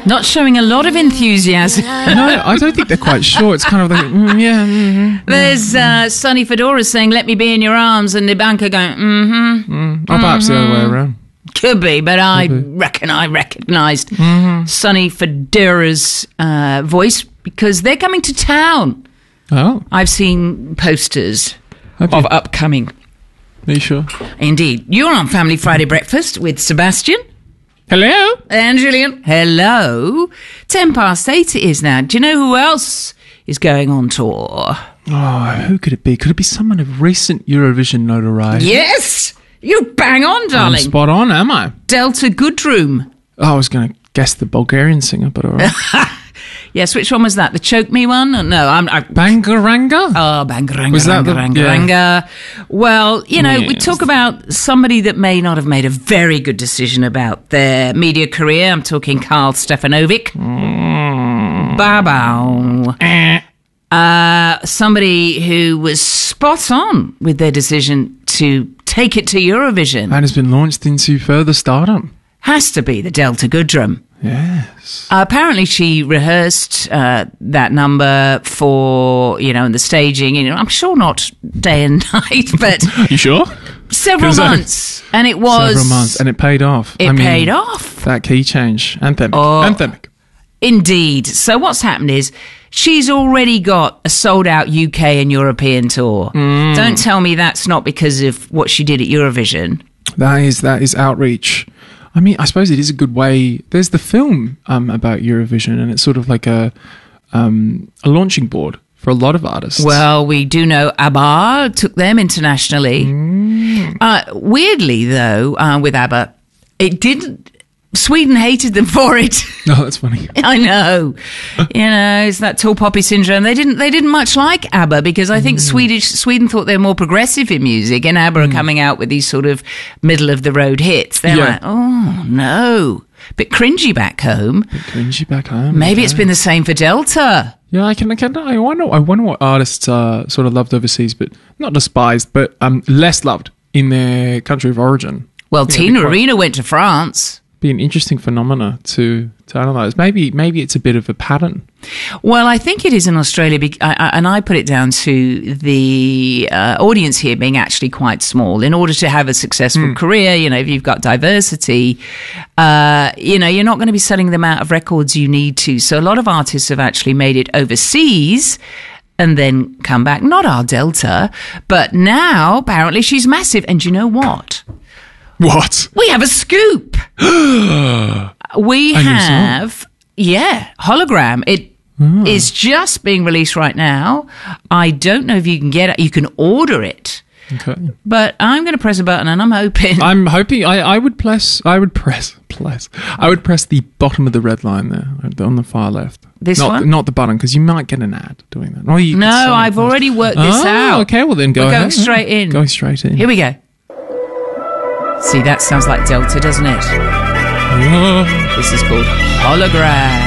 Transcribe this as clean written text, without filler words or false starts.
Not showing a lot of enthusiasm. No, I don't think they're quite sure. It's kind of like, There's Sonny Fedora saying, let me be in your arms, and Ivanka going, Or perhaps the other way around. Could be, but I reckon I recognised Sonny Fedora's voice because they're coming to town. Oh. I've seen posters Have of you? upcoming. Are you sure? Indeed. You're on Family Friday Breakfast with Sebastian. Hello? And Gillian. Hello. 8:10 it is now. Do you know who else is going on tour? Oh, who could it be? Could it be someone of recent Eurovision notoriety? Yes! You bang on, I'm darling. spot on, am I? Delta Goodroom. Oh, I was going to guess the Bulgarian singer, but all right. Yes, which one was that? The Choke Me one? No, Bangaranga? Oh, Bangaranga, Was that the- Bangaranga. Well, you know, we Yes. talk about somebody that may not have made a very good decision about their media career. I'm talking Karl Stefanovic. Somebody who was spot on with their decision to take it to Eurovision. And has been launched into further stardom. Has to be the Delta Goodrum. Yes. Apparently she rehearsed that number for, in the staging, I'm sure not day and night, but You sure? several 'Cause, months. And it was... Several months, and it paid off. It paid off. That key change. Anthemic. Oh. Anthemic. Indeed. So what's happened is she's already got a sold-out UK and European tour. Don't tell me that's not because of what she did at Eurovision. That is outreach. I mean, I suppose it is a good way. There's the film about Eurovision, and it's sort of like a launching board for a lot of artists. Well, we do know ABBA took them internationally. Weirdly, though, with ABBA, it didn't... Sweden hated them for it. Oh, that's funny. I know. It's that tall poppy syndrome. They didn't much like ABBA because I think Sweden thought they were more progressive in music, and ABBA are coming out with these sort of middle of the road hits. They're like, oh no, bit cringy back home. Cringy back home. Maybe it's been the same for Delta. Yeah, I wonder what artists are sort of loved overseas, but not despised, but less loved in their country of origin. Well, Tina Arena went to France. Be an interesting phenomena to analyse. Maybe it's a bit of a pattern. Well, I think it is in Australia, and I put it down to the audience here being actually quite small. In order to have a successful career, if you've got diversity, you're not going to be selling them out of records you need to. So a lot of artists have actually made it overseas and then come back. Not our Delta, but now apparently she's massive. And you know what? What? We have a scoop. We have, Hologram. It is just being released right now. I don't know if you can get it. You can order it. Okay. But I'm going to press a button and I'm hoping. I would press the bottom of the red line there on the far left. This not, one? Not the button, because you might get an ad doing that. Or you No, could say- I've already worked this out. Okay, well then go We're ahead. going straight in. Going straight in. Here we go. See, that sounds like Delta, doesn't it? This is called Hologram.